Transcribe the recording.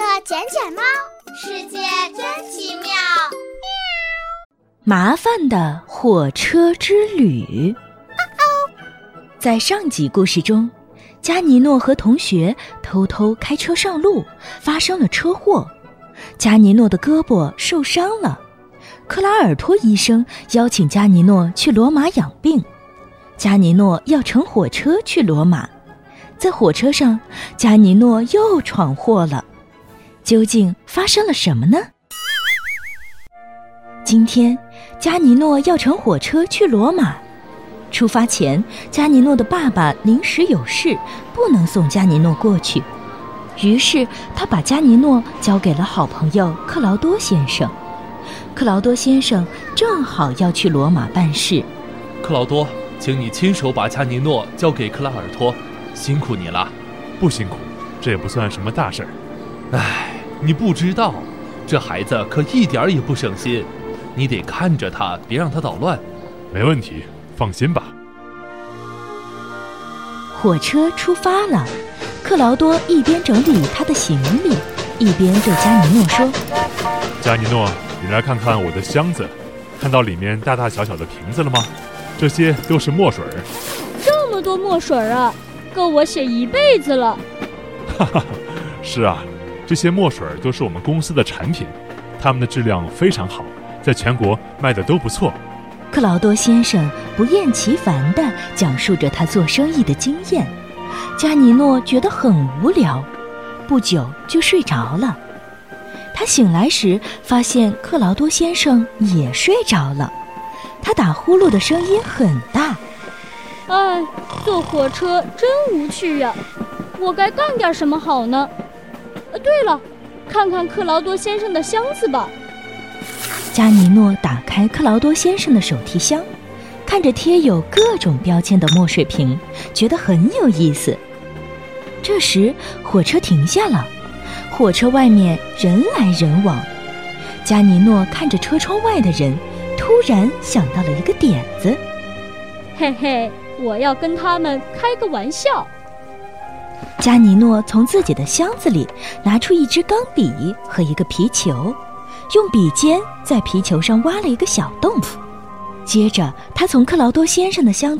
乐捡捡猫，世界真奇妙。 麻烦的火车之旅。在上集故事中，加尼诺和同学偷偷开车上路，发生了车祸。加尼诺的胳膊受伤了，克拉尔托医生邀请加尼诺去罗马养病。加尼诺要乘火车去罗马，在火车上，加尼诺又闯祸了。究竟发生了什么呢？今天，加尼诺要乘火车去罗马。出发前，加尼诺的爸爸临时有事，不能送加尼诺过去。于是，他把加尼诺交给了好朋友克劳多先生。克劳多先生正好要去罗马办事。 克劳多，请你亲手把加尼诺交给克拉尔托，辛苦你了。 不辛苦，这也不算什么大事儿。 唉，你不知道，这孩子可一点也不省心，你得看着他，别让他捣乱。 没问题，放心吧。 火车出发了，克劳多一边整理他的行李，一边对加尼诺说： 加尼诺，你来看看我的箱子，看到里面大大小小的瓶子了吗？这些都是墨水。 这么多墨水啊，够我写一辈子了。 哈哈，是啊，这些墨水都是我们公司的产品，它们的质量非常好，在全国卖的都不错。 克劳多先生不厌其烦地讲述着他做生意的经验。加尼诺觉得很无聊，不久就睡着了。他醒来时发现克劳多先生也睡着了，他打呼噜的声音很大。 哎，坐火车真无趣呀，我该干点什么好呢？对了，看看克劳多先生的箱子吧。 加尼诺打开克劳多先生的手提箱，看着贴有各种标签的墨水瓶，觉得很有意思。这时火车停下了，火车外面人来人往。加尼诺看着车窗外的人，突然想到了一个点子。 嘿嘿，我要跟他们开个玩笑。 加尼诺从自己的箱子里拿出一支钢笔和一个皮球，用笔尖在皮球上挖了一个小洞。接着他从克劳多先生的箱子